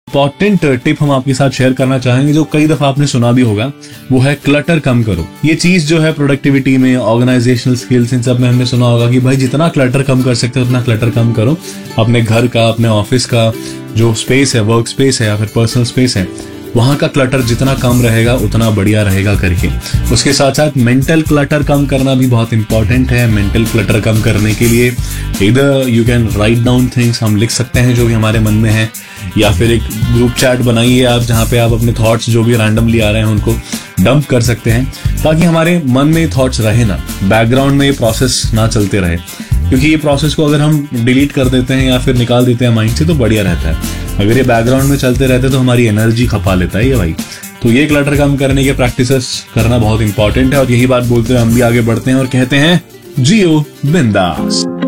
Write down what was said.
Important tip हम आपके साथ शेयर करना चाहेंगे, जो कई दफा आपने सुना भी होगा, वो है क्लटर कम करो। ये चीज जो है प्रोडक्टिविटी में, ऑर्गेनाइजेशनल स्किल्स, इन सब में हमने सुना होगा कि भाई जितना क्लटर कम कर सकते हो उतना क्लटर कम करो। अपने घर का, अपने ऑफिस का जो स्पेस है, वर्क स्पेस है या फिर पर्सनल स्पेस है, वहां का क्लटर जितना कम रहेगा उतना बढ़िया रहेगा करके। उसके साथ साथ मेंटल क्लटर कम करना भी बहुत इंपॉर्टेंट है। मेंटल क्लटर कम करने के लिए इधर you can write down things, हम लिख सकते हैं जो भी हमारे मन में है, या फिर एक ग्रुप चैट बनाइए आप जहाँ पे आप अपने थॉट्स जो भी रैंडमली आ रहे हैं उनको डंप कर सकते हैं, ताकि हमारे मन में थॉट्स रहे ना, बैकग्राउंड में ये प्रोसेस ना चलते रहे। क्योंकि ये प्रोसेस को अगर हम डिलीट कर देते हैं या फिर निकाल देते हैं माइंड से तो बढ़िया रहता है। अगर ये बैकग्राउंड में चलते रहते तो हमारी एनर्जी खपा लेता है ये भाई। तो ये क्लटर कम करने के प्रैक्टिसेस करना बहुत इंपॉर्टेंट है। और यही बात बोलते हुए हम भी आगे बढ़ते हैं और कहते हैं जियो बिंदास।